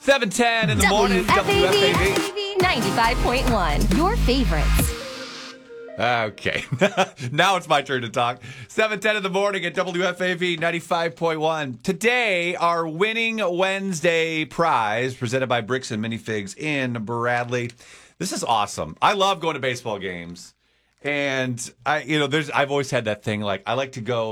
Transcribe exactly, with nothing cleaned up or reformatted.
seven ten in the morning. W F A V ninety-five point one. Your favorites. Okay. Now it's my turn to talk. seven ten in the morning at W F A V ninety-five point one. Today, our Winning Wednesday prize presented by Bricks and Minifigs in Bradley. This is awesome. I love going to baseball games. And I, you know, there's I've always had that thing like I like to go